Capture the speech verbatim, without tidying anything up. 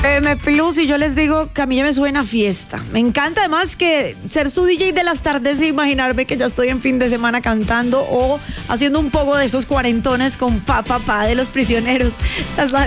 M Plus, y yo les digo que a mí ya me suena a fiesta. Me encanta además que ser su D J de las tardes e imaginarme que ya estoy en fin de semana cantando o haciendo un poco de esos cuarentones con Pa Pa Pa de Los Prisioneros. Esta es la